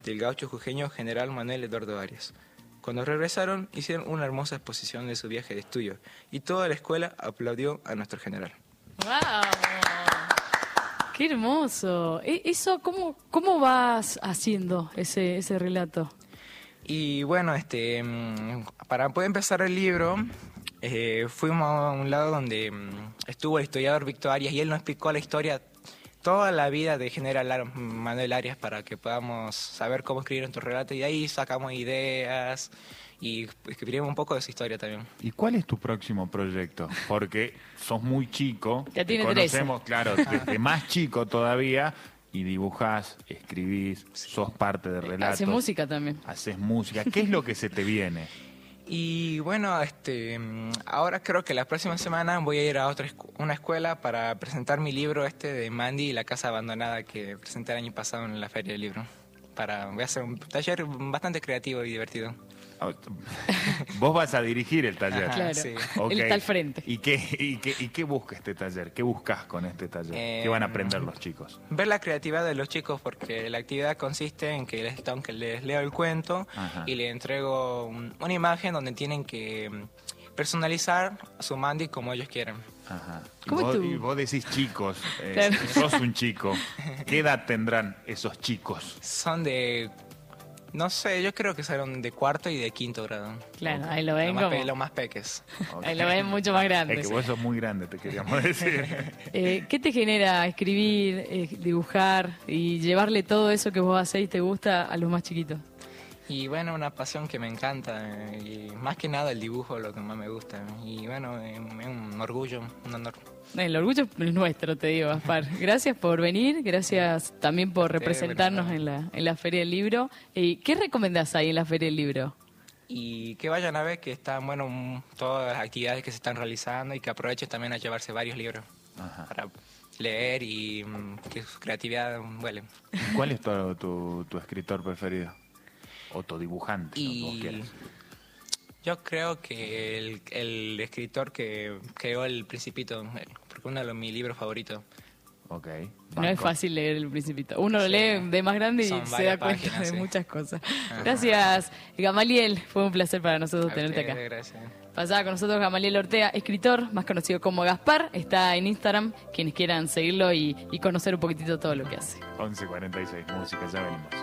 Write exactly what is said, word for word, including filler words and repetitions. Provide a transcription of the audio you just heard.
del gaucho jujeño general Manuel Eduardo Arias. Cuando regresaron, hicieron una hermosa exposición de su viaje de estudio y toda la escuela aplaudió a nuestro general. ¡Wow! ¡Qué hermoso! ¿Eso cómo, cómo vas haciendo ese, ese relato? Y bueno, este, para poder empezar el libro, eh, fuimos a un lado donde estuvo el historiador Víctor Arias y él nos explicó la historia, toda la vida de General Manuel Arias para que podamos saber cómo escribir nuestro relato y de ahí sacamos ideas y escribimos un poco de su historia también. ¿Y cuál es tu próximo proyecto? Porque sos muy chico, ya tiene te conocemos, trece. claro, desde más chico todavía, y dibujás, escribís, sos parte de relatos. Haces música también. Haces música. ¿Qué es lo que se te viene? Y bueno, este, ahora creo que la próxima semana voy a ir a otra escu- una escuela para presentar mi libro este de Mandy y la casa abandonada que presenté el año pasado en la Feria del Libro. Para, voy a hacer un taller bastante creativo y divertido. Vos vas a dirigir el taller. Ajá, Claro, sí. Okay. él está al frente. ¿Y qué, y, qué, ¿Y qué busca este taller? ¿Qué buscas con este taller? Eh, ¿Qué van a aprender los chicos? Ver la creatividad de los chicos, porque la actividad consiste en que les, aunque les leo el cuento Ajá. y les entrego un- una imagen donde tienen que mm, personalizar su Mandy como ellos quieran. Ajá. Y ¿Cómo vos, tú? y vos decís chicos, eh, Claro. sos un chico. ¿Qué edad tendrán esos chicos? Son de, no sé, yo creo que son de cuarto y de quinto grado. Claro, ahí lo ven Los más, como... pe- los más peques. Ahí lo ven mucho más grande. Es que vos sos muy grande, te queríamos decir. Eh, ¿Qué te genera escribir, eh, dibujar y llevarle todo eso que vos hacéis te gusta a los más chiquitos? Y bueno, una pasión que me encanta, eh, y más que nada el dibujo es lo que más me gusta. Y bueno, eh, es un orgullo, un honor. El orgullo es nuestro, te digo, Gaspar. Gracias por venir, gracias también por representarnos en la, en la Feria del Libro. Eh, ¿Qué recomendás ahí en la Feria del Libro? Y que vayan a ver que están, bueno, mm, todas las actividades que se están realizando y que aprovechen también a llevarse varios libros Ajá. para leer y mm, que su creatividad vuele. ¿Cuál es tu, tu, tu escritor preferido? O tu dibujante, lo que vos Y quieras. yo creo que el, el escritor que creó El Principito, el- porque uno de los, mis libros favoritos. Ok. No es Banco. fácil leer El Principito. Uno lo Sí. lee de más grande y Son se da varias cuenta páginas, de sí. muchas cosas. Gracias, Gamaliel. Fue un placer para nosotros A tenerte ustedes, acá. gracias. Pasaba con nosotros Gamaliel Ortega, escritor, más conocido como Gaspar. Está en Instagram, quienes quieran seguirlo y, y conocer un poquitito todo lo que hace. once cuarenta y seis, música, ya venimos.